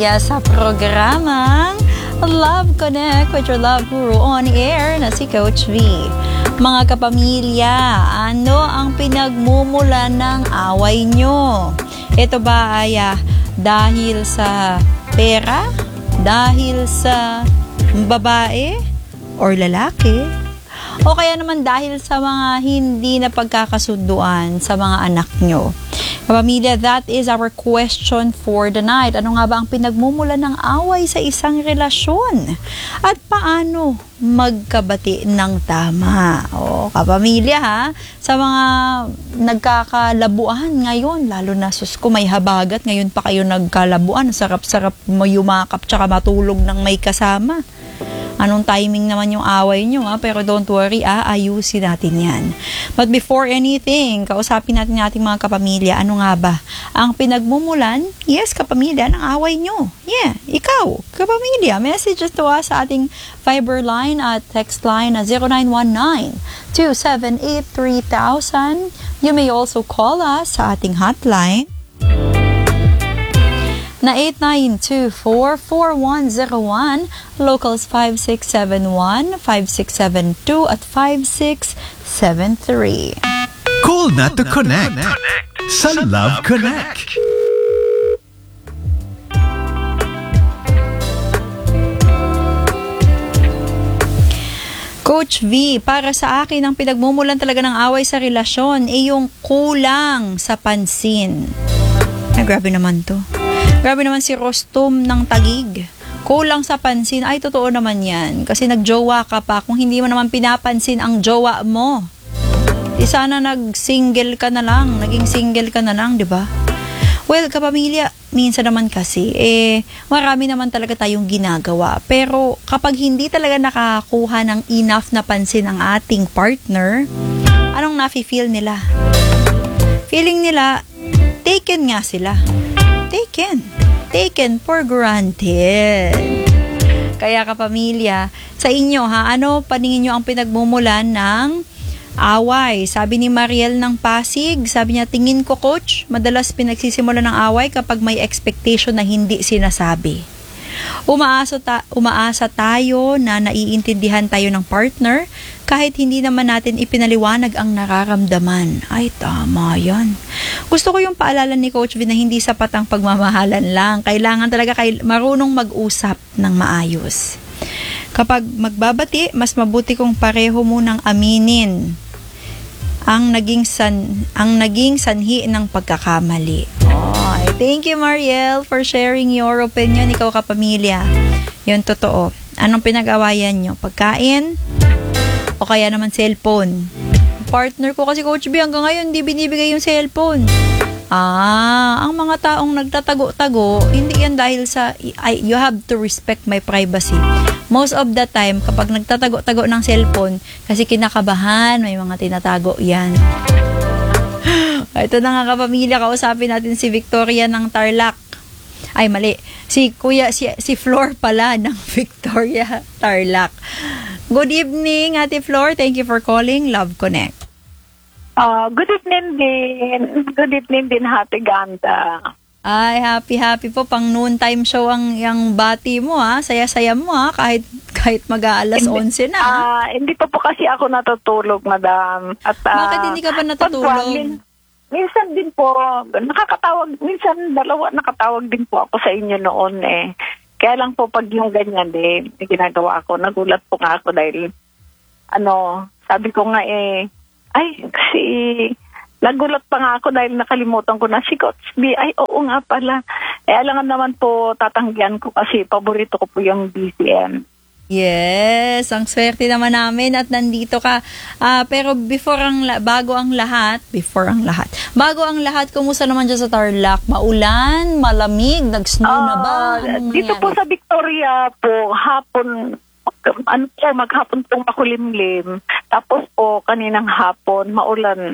Sa programang Love Connect with your love guru on air na si Coach V. Mga kapamilya, ano ang pinagmumulan ng away nyo? Ito ba ay dahil sa pera? Dahil sa babae? Or lalaki? O kaya naman dahil sa mga hindi na pagkakasunduan sa mga anak nyo? Kapamilya, that is our question for the night. Ano nga ba ang pinagmumulan ng away sa isang relasyon? At paano magkabati ng tama? O kapamilya sa mga nagkakalabuan ngayon, lalo na sus ko may habagat, ngayon pa kayo nagkalabuan, sarap-sarap mo yumakap tsaka matulog ng may kasama. Anong timing naman yung away nyo, pero don't worry, ayusin natin yan. But before anything, kausapin natin ating mga kapamilya, ano nga ba ang pinagmumulan, yes, kapamilya, ng away nyo? Yeah, ikaw, kapamilya, messages to us sa ating Viber line at text line na 0919-278-3000. You may also call us sa ating hotline na 8924-4101, locals 5671, 5672 at 5673. Call na to connect sa Love Connect. Coach V, para sa akin ang pinagmumulan talaga ng away sa relasyon ay yung kulang sa pansin. Grabe naman to. Grabe naman si Rostom ng Tagig. Kulang sa pansin. Ay, totoo naman yan. Kasi nagjowa ka pa. Kung hindi mo naman pinapansin ang jowa mo, sana nag-single ka na lang. Naging single ka na lang, di ba? Well, kapamilya, minsan naman kasi, marami naman talaga tayong ginagawa. Pero kapag hindi talaga nakakuha ng enough na pansin ang ating partner, anong nafe-feel nila? Feeling nila, taken nga sila. Taken for granted. Kaya kapamilya, sa inyo ano paningin nyo ang pinagmumulan ng away? Sabi ni Mariel ng Pasig, sabi niya, tingin ko coach, madalas pinagsisimula ng away kapag may expectation na hindi sinasabi. Umaasa tayo na naiintindihan tayo ng partner kahit hindi naman natin ipinaliwanag ang nararamdaman. Ay, tama yan. Gusto ko yung paalala ni Coach V na hindi sapat ang pagmamahalan lang. Kailangan talaga marunong mag-usap ng maayos. Kapag magbabati, mas mabuti kung pareho munang aminin ang naging sanhi ng pagkakamali. Thank you, Mariel, for sharing your opinion. Ikaw, kapamilya. Yun, totoo. Anong pinag-awayan nyo? Pagkain? O kaya naman cellphone? Partner ko kasi Coach B, hanggang ngayon, hindi binibigay yung cellphone. Ang mga taong nagtatago-tago, hindi yan dahil sa, you have to respect my privacy. Most of the time, kapag nagtatago-tago ng cellphone, kasi kinakabahan, may mga tinatago yan. Ito na nga kapamilya, kausapin natin si Victoria ng Tarlac. Ay, mali. Si Flor pala ng Victoria Tarlac. Good evening, Ate Flor. Thank you for calling Love Connect. Good evening din. Good evening din, Ate Ganda. Ay, happy po. Pang noontime show ang bati mo, Saya-saya mo, kahit mag-aalas 11 na. Hindi pa po kasi ako natutulog, madam. At, bakit hindi ka pa natutulog? Minsan din po, minsan dalawa nakatawag din po ako sa inyo noon Kaya lang po pag yung ganyan ginagawa ko, nagulat po nga ako dahil, sabi ko nga kasi nagulat pa nga ako dahil nakalimutan ko na si Coach B. Ay, oo nga pala. Alangan naman po tatanggihan ko kasi paborito ko po yung BCM. Yes, ang swerte naman namin at nandito ka. Pero bago ang lahat, kumusta naman dyan sa Tarlac? Maulan, malamig, nag-snow na ba? Dito po sa Victoria po, hapon, maghapon pong makulimlim. Tapos po, kaninang hapon, maulan.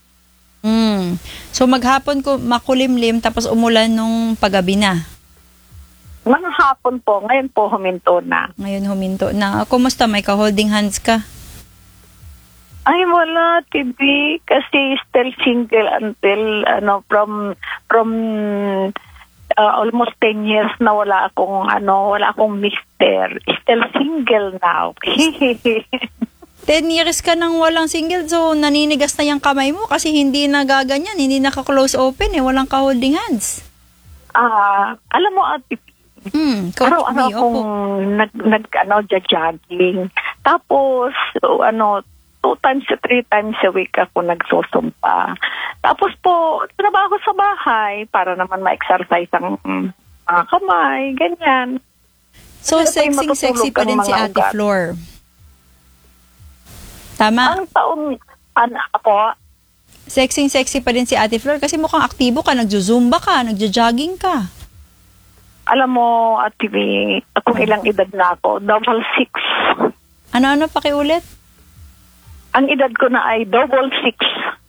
So maghapon ko makulimlim, tapos umulan nung paggabi na? Mga hapon po. Ngayon po huminto na. Kumusta? May ka-holding hands ka? Ay, wala, TV. Kasi still single until, from almost 10 years na wala akong mister. Still single now. 10 years ka nang walang single, so naninigas na yung kamay mo kasi hindi na gaganyan, hindi naka-close open walang ka-holding hands. Alam mo, Ate, Coach araw-araw B, akong jogging. Tapos, 2 times to 3 times a week ako nagsusumpa. Tapos po, trabaho sa bahay para naman ma-exercise ang mga kamay, ganyan. So, Kasi sexy pa din si mga Ate ugat. Flor. Tama? Ang taon, ako, Sexy pa din si Ate Flor kasi mukhang aktibo ka, nagjo-zumba ka, nagjo-jogging ka. alam mo, Ate B, kung ilang edad na ako, 66. Ano, pakiulit? Ang edad ko na ay 66.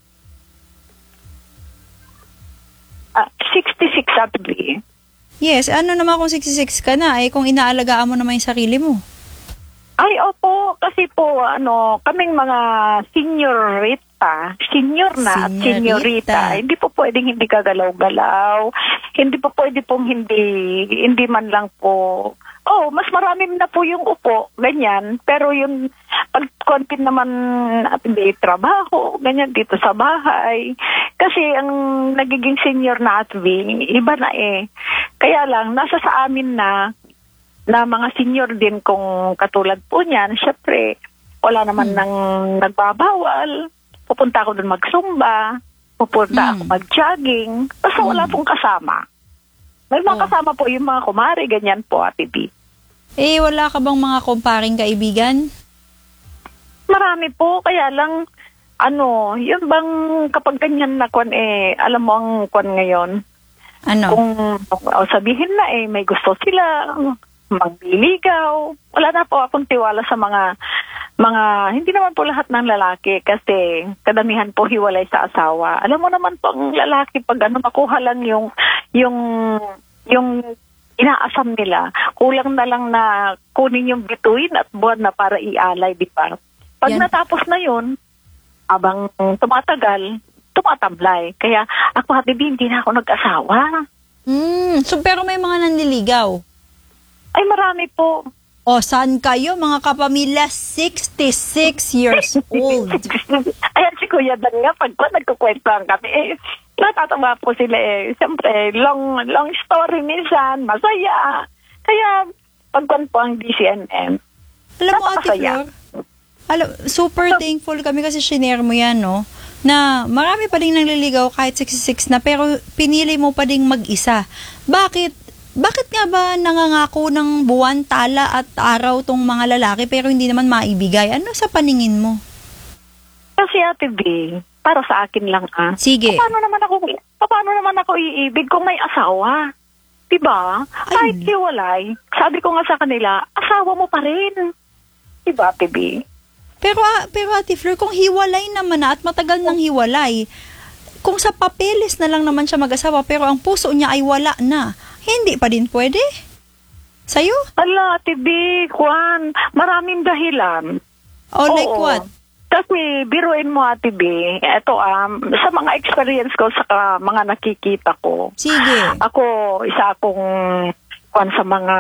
66, Ate B. Yes, ano naman kung 66 ka na, kung inaalagaan mo naman yung sarili mo. Ay, opo, kasi po, kaming mga seniorita, senior na at seniorita, hindi po pwedeng hindi kagalaw-galaw, hindi po pwede pong hindi man lang po, mas marami na po yung upo, ganyan, pero yung pag-content naman at hindi trabaho, ganyan dito sa bahay, kasi ang nagiging senior na at iba na kaya lang, nasa sa amin na mga senior din kung katulad po niyan, syempre, wala naman nang nagbabawal. Pupunta ako doon magsumba, pupunta ako mag-jogging, basta wala pong kasama. May mga kasama po yung mga kumari, ganyan po, Ate B. Wala ka bang mga kumparing kaibigan? Marami po, kaya lang, yun bang kapag ganyan na kwan, alam mo ang kwan ngayon, kung sabihin na may gusto sila, magliligaw. Wala na po akong tiwala sa mga hindi naman po lahat ng lalaki kasi kadamihan po hiwalay sa asawa. Alam mo naman po ang lalaki pag makuha lang yung inaasam nila. Kulang na lang na kunin yung bituin at buwan na para ialay, di ba? Pag natapos na yun, abang tumatagal, tumatamlay. Kaya ako, Ate B, hindi na ako nag-asawa. So pero may mga nanliligaw? Ay, marami po. Saan kayo, mga kapamilya? 66 years old. Ayan si Kuya Dan nga, pag nagkukwentuhan kami, natatawa po sila Siyempre, long story minsan, masaya. Kaya, pagkwan po ang DCNM, alam mo, Ate Flor, super thankful kami kasi shinare mo yan, no? Na marami pa rin nangliligaw kahit 66 na, pero pinili mo pa ding mag-isa. Bakit nga ba nangangako ng buwan, tala at araw tong mga lalaki pero hindi naman maibigay? Ano sa paningin mo? Kasi Ate B, para sa akin lang Sige. Paano naman ako iibig kung may asawa? Diba? Kahit hiwalay, sabi ko nga sa kanila, asawa mo pa rin. Diba, Ate B? Pero Ate Flor, kung hiwalay naman na at matagal nang hiwalay, kung sa papeles na lang naman siya mag-asawa pero ang puso niya ay wala na, hindi pa din pwede? Sa'yo? Ala, Ate B, Juan, maraming dahilan. Like what? Kasi, biruin mo, Ate B, eto, sa mga experience ko, sa mga nakikita ko. Sige. Ako, isa akong sa mga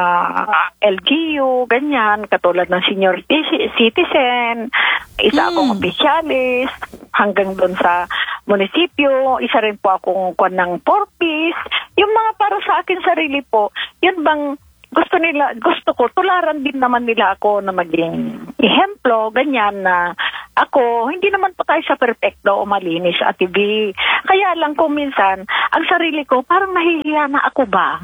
LGU, ganyan, katulad ng senior citizen, isa akong opisyalis, hanggang doon sa munisipyo, isa rin po akong ng 4-piece. Yung mga para sa akin sarili po, yun bang gusto ko, tularan din naman nila ako na maging ehemplo, ganyan na ako, hindi naman po tayo sa perfecto o malinis, Ate B. Kaya lang kung minsan, ang sarili ko, parang nahihiya na ako ba?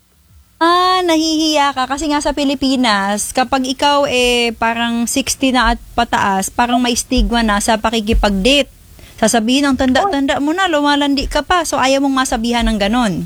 Nahihiya ka kasi nga sa Pilipinas, kapag ikaw parang 60 na at pataas, parang may stigma na sa pakikipag-date. Sasabihin ng tanda-tanda mo na, lumalandi ka pa, so ayaw mong masabihan ng ganon.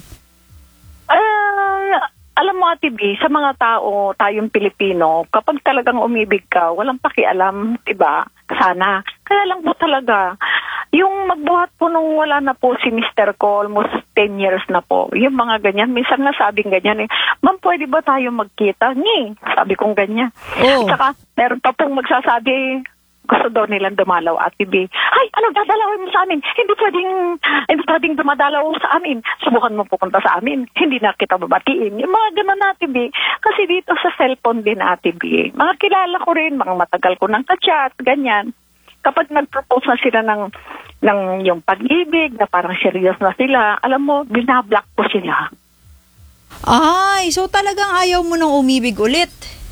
Alam mo, Ate B, sa mga tayong Pilipino, kapag talagang umibig ka, walang pakialam, diba? Sana. Kaya lang po talaga, yung magbuhat po nung wala na po si Mr. ko, almost 10 years na po, yung mga ganyan, minsan nasabing ganyan ma'am, pwede ba tayo magkita? Sabi kong ganyan. At saka, meron pa pong magsasabi, gusto daw nilang dumalaw, Ate B. Ay, ano dadalawin mo sa amin? Hindi pwedeng dumadalaw sa amin. Subukan mo pupunta sa amin. Hindi na kita babatiin. Yung mga ganun, Ate B. Kasi dito sa cellphone din, Ate B, mga kilala ko rin, mga matagal ko ng ka-chat, ganyan. Kapag nag-propose na sila ng yung pag-ibig, na parang serious na sila, alam mo, binablock ko sila. Ay, so talagang ayaw mo nang umibig ulit.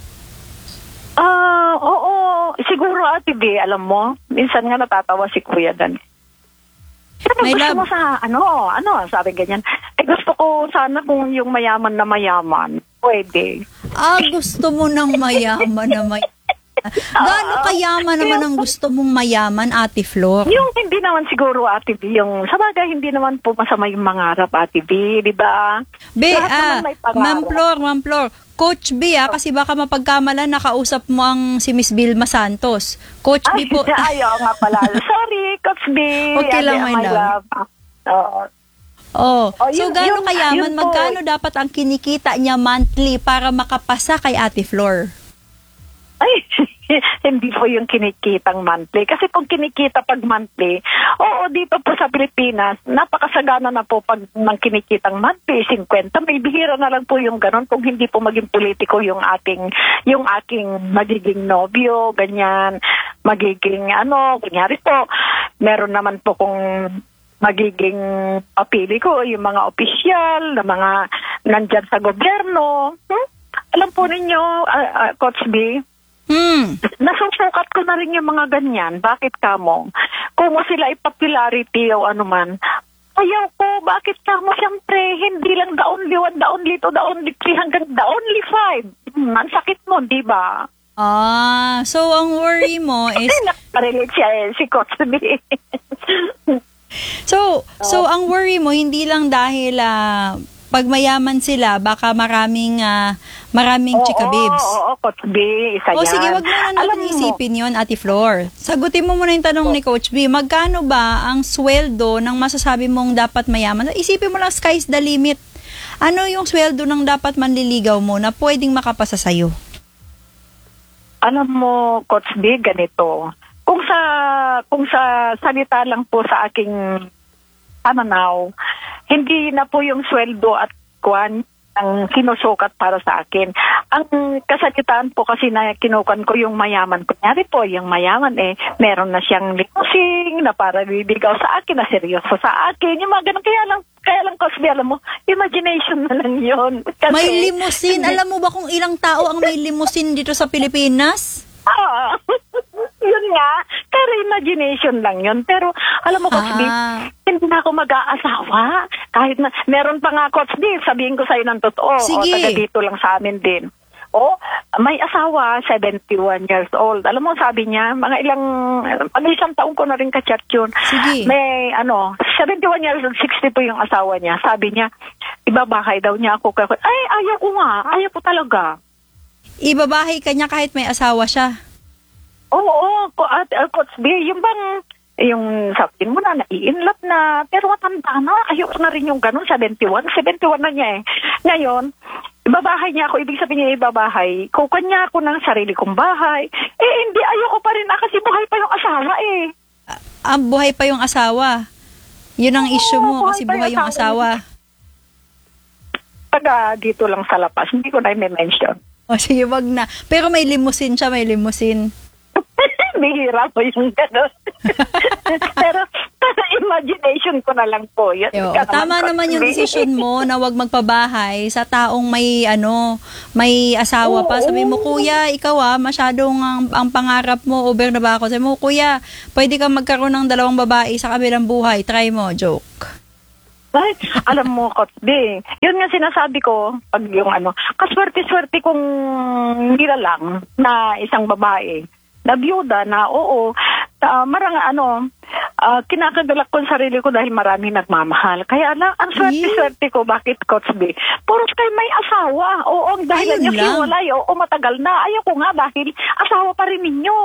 Oo. Siguro, Ate B, alam mo, minsan nga natatawa si Kuya Dan. Ano My gusto love. mo sa, sabi ganyan. Gusto ko sana kung yung mayaman na mayaman. Pwede. Gusto mo ng mayaman na mayaman. Gaano kayaman naman ang gusto mong mayaman, Ate Flor? Yung hindi naman siguro, Ate B, yung sa bagay, hindi naman po masama yung mangarap, Ate B, di ba? Lahat naman may pangarap. Ma'am Flor, Coach B, kasi baka mapagkamalan nakausap mo ang si Miss Vilma Santos. Coach B po. Ayaw nga pala. Sorry, Coach B. Okay lang, my love. Oo. So gaano kayaman, magkano dapat ang kinikita niya monthly para makapasa kay Ate Flor? Ay, hindi po yung kinikitang monthly. Kasi kung kinikita pag monthly, oo, dito po sa Pilipinas, napakasagana na po pag ng kinikitang monthly, 50. May bihira na lang po yung ganon kung hindi po maging politiko yung aking magiging nobyo, ganyan, magiging kunyari po, meron naman po kung magiging papili ko, yung mga opisyal, na mga nandyan sa gobyerno. Alam po ninyo, Coach B, nasusukat ko na rin yung mga ganyan. Bakit kamo? Kung mo sila ipapopularity o anuman, ayaw ko. Bakit kamo? Siyempre, hindi lang the only one, the only two, the only three, hanggang the only five. Ang sakit mo, di ba? So ang worry mo is... Nakarelate siya si Coach B. So ang worry mo, hindi lang dahil... pag mayaman sila, baka maraming chika babes. Oo, Coach B, isa yan. Sige, wag mo na natin isipin yun, Ate Flor. Sagutin mo muna yung tanong ni Coach B. Magkano ba ang sweldo ng masasabi mong dapat mayaman? Isipin mo lang, sky's the limit. Ano yung sweldo ng dapat manliligaw mo na pwedeng makapasa sa'yo? Alam mo, Coach B, ganito. Kung sa salita lang po sa aking pananaw, hindi na po yung sweldo at kwan ang sinusukat para sa akin. Ang kasalitaan po kasi na kinukan ko yung mayaman. Kunyari po, yung mayaman meron na siyang limousine na para bibigaw sa akin, na seryoso sa akin. Yung mga ganun. Kaya lang, Cosby, alam mo, imagination na lang yun. Kasi, may limousine? Alam mo ba kung ilang tao ang may limousine dito sa Pilipinas? Yun nga, pero imagination lang yun. Pero, alam mo, Coach B, hindi na ako mag-aasawa. Kahit na, meron pa nga, Coach B, sabihin ko sa'yo ng totoo. Sige. O, taga dito lang sa amin din. May asawa, 71 years old. Alam mo, sabi niya, isang taon ko na rin ka-chat yun. Sige. May, 71 years old, 60 po yung asawa niya. Sabi niya, ibabahay daw niya ako. Ay, ayaw ko nga. Ayaw ko talaga. Ibabahay ka niya kahit may asawa siya? Oo, Coach B, yung sabihin mo na, nai-inlove na, pero matanda na, ayoko na rin yung ganun, 71 na niya Ngayon, ibabahay niya ako, ibig sabihin niya ibabahay, kukuha niya ako ng sarili kong bahay, hindi, ayoko pa rin kasi buhay pa yung asawa Buhay pa yung asawa? Yun ang issue mo, kasi buhay yung asawa. Taga dito lang sa Lapas, hindi ko na i-mention. Sige, wag na. Pero may limousine siya, may limousine. Bihira po yung gano'n. pero imagination ko na lang po. Yun. Tama naman yung desisyon mo na wag magpabahay sa taong may asawa pa. Sabi mo, kuya, ikaw masyadong ang pangarap mo, over na ba ako? Sabi mo, kuya, pwede kang magkaroon ng 2 babae sa kabilang buhay. Try mo, joke. Ay, alam mo, Coach B, yun nga sinasabi ko, pag yung kaswerte-swerte kong nilalang na isang babae, na byuda na kinakagalak ko sa sarili ko dahil marami nagmamahal. Kaya ang swerte-swerte ko, bakit, Coach B? Puros kayo may asawa. Ang dahilan niya hiwalay, matagal na. Ayaw ko nga dahil asawa pa rin ninyo.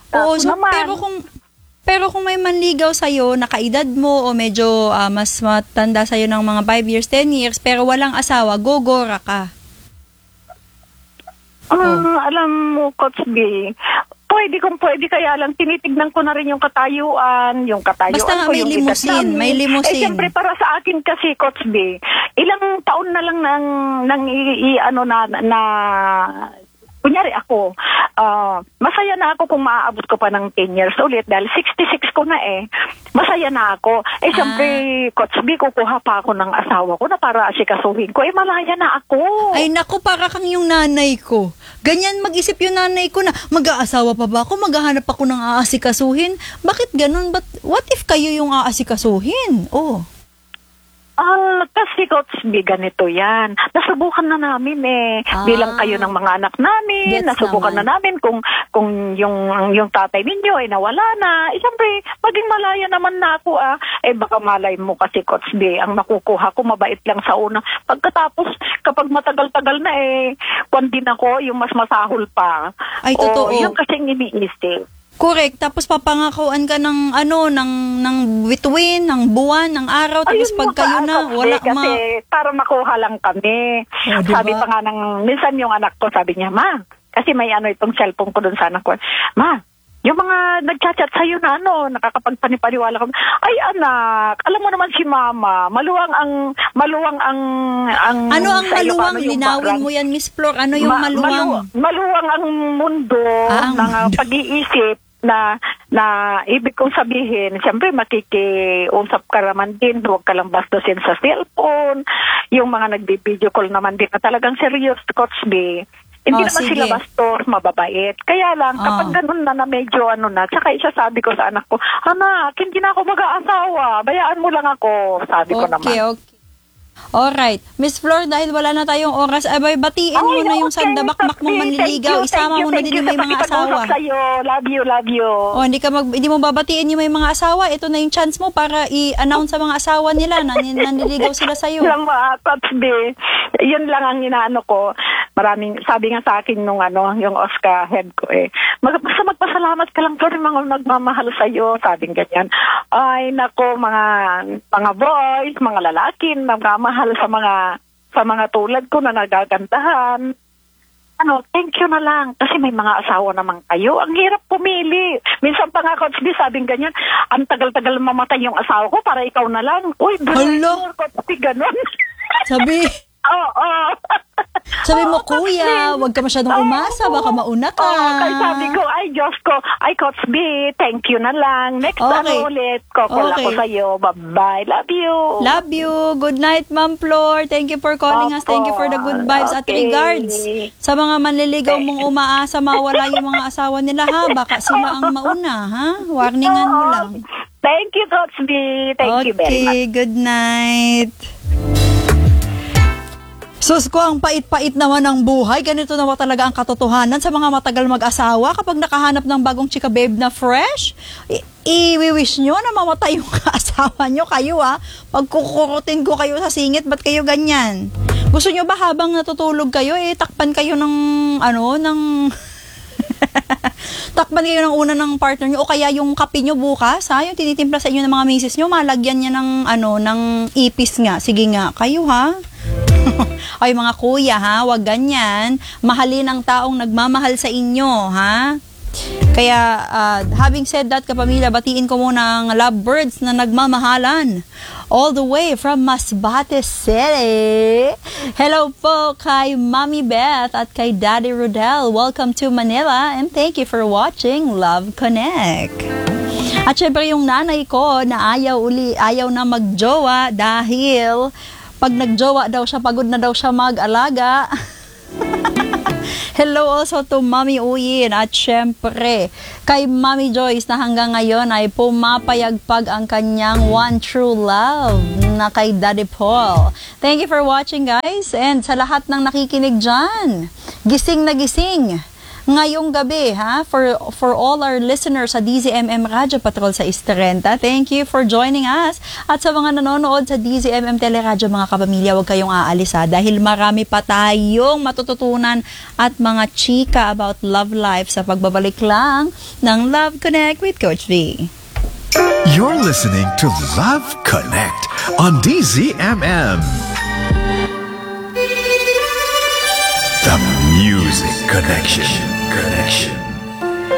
Pero kung may manligaw sa'yo, nakaedad mo o medyo mas matanda sa'yo ng mga 5 years, 10 years, pero walang asawa, gogora ka. Alam mo, Coach B, Pwede kung pwede, kaya lang tinitignan ko na rin yung katayuan Basta nga ko, may yung limousine, edad namin. may limousine. Siyempre para sa akin kasi, Coach B, ilang taon na lang kunyari ako, masaya na ako kung maaabot ko pa ng 10 years ulit dahil 66 ko na masaya na ako. Siyempre, Coach B, kukuha pa ako ng asawa ko na para asikasuhin ko. Malaya na ako. Ay naku, para kang yung nanay ko. Ganyan mag-isip yung nanay ko na mag-aasawa pa ba ako? Maghahanap ako ng aasikasuhin? Bakit ganun? What if kayo yung aasikasuhin? Oh. Kasi Coach B, ganito yan. Nasubukan na namin bilang kayo ng mga anak namin. Gets Nasubukan naman. na namin kung yung tatay ninyo ay nawala na. Siyempre, maging malaya naman na ako baka malay mo kasi Coach B, ang nakukuha ko mabait lang sa una. Pagkatapos, kapag matagal-tagal na kwan din ako, yung mas masahol pa. Ay, totoo. Yung kasing iniisip. Correct. Tapos papangakuan ka ng ng bituin, ng buwan, ng araw. Tapos Ayun pag mo kayo pa, na, Coach B, wala kasi para makuha lang kami. Diba? Sabi pa nga minsan yung anak ko, sabi niya, Ma, kasi may itong cellphone ko dun sa anak ko. Ma, yung mga nagchat-chat sa'yo na nakakapagpanipaniwala ko. Ay anak, alam mo naman si Mama, maluwang ang Ano ang sa'yo, maluwang? paano yung Linawin background? mo yan, Miss Flor. Ano yung maluwang? Maluwang ang mundo Ang ng mundo. pag-iisip na ibig kong sabihin, siyempre makikiusap ka naman din, huwag ka lang bastusin sa cellphone, yung mga nagbi-video call naman din na talagang serious, Coach B. Hindi naman sige. sila bastos, mababait. Kaya lang, kapag ganun na medyo tsaka isasabi ko sa anak ko, anak, hindi na ako mag-aasawa, bayaan mo lang ako, sabi ko naman. Okay. Alright. Miss Flor, dahil wala na tayong oras, batiin mo na yung sandabakmak mong manliligaw. Isama mo na din yung may mga asawa. Love you. Hindi mo babatiin yung may mga asawa. Ito na yung chance mo para i-announce sa mga asawa nila na nanliligaw sila sa'yo. Alam mo, Coach B, yun lang ang inaano ko. Sabi nga sa akin yung Oscar head ko basta magpasalamat ka lang, Flor, yung mga nagmamahal sa'yo, sabing ganyan. Ay, nako, mga boys, mga lalaki, nagmamahal sa mga tulad ko na nagagandahan. Thank you na lang. Kasi may mga asawa naman kayo. Ang hirap pumili. Minsan pa nga, Coach B, sabing ganyan, ang tagal-tagal mamatay yung asawa ko para ikaw na lang. Uy, Hala! Coach B, ganun. Oo. Sabi mo, kuya, wag ka masyadong umasa, baka mauna ka. Kaya sabi ko, ay Diyos ko, ay Coach B, thank you na lang. Next ulit, kokol ako sa'yo. Bye-bye. Love you. Love you. Good night, Ma'am Flor. Thank you for calling us. Thank you for the good vibes at Okay. regards. Sa mga manliligaw mong umaasa, mawala yung mga asawa nila, ha? Baka sila ang mauna, ha? Warningan mo lang. Thank you, Coach B. Thank you very much. Okay, good night. Sus ko, ang pait-pait naman ng buhay. Ganito naman talaga ang katotohanan sa mga matagal mag-asawa. Kapag nakahanap ng bagong chika babe na fresh, i-wish nyo na mamatay yung asawa nyo. Kayo pagkukurutin ko kayo sa singit, ba't kayo ganyan? Gusto nyo ba habang natutulog kayo, takpan kayo ng takpan kayo ng una ng partner nyo o kaya yung kape nyo bukas, yung tinitimpla sa inyo ng mga misis nyo, malagyan niya ng ipis nga. Sige nga, kayo ay mga kuya wag ganyan. Mahalin ang taong nagmamahal sa inyo, Kaya, having said that, kapamilya, batiin ko muna ang lovebirds na nagmamahalan all the way from Masbate City. Hello po kay Mami Beth at kay Daddy Rodel. Welcome to Manila and thank you for watching Love Connect. At syempre yung nanay ko na ayaw na magjowa dahil pag nagjowa daw siya, pagod na daw siya mag-alaga. Hello also to Mami Uyin at syempre kay Mami Joyce na hanggang ngayon ay pumapayagpag ang kanyang one true love na kay Daddy Paul. Thank you for watching, guys, and sa lahat ng nakikinig dyan, gising na gising ngayong gabi, for all our listeners sa DZMM Radyo Patrol sa Estrenta. Thank you for joining us. At sa mga nanonood sa DZMM Teleradyo, mga kapamilya, huwag kayong aalis dahil marami pa tayong matututunan at mga chika about love life sa pagbabalik lang ng Love Connect with Coach V. You're listening to Love Connect on DZMM. The Music Connection.